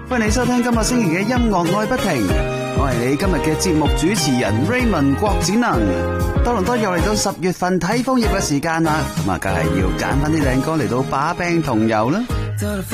歡迎你收聽今個星期嘅音樂愛不停，我係你今日嘅節目主持人 Raymond 郭展能。多倫多又嚟到10月份睇楓葉嘅時間啦，咁啊，梗係要揀翻啲靚歌嚟到把柄同遊啦。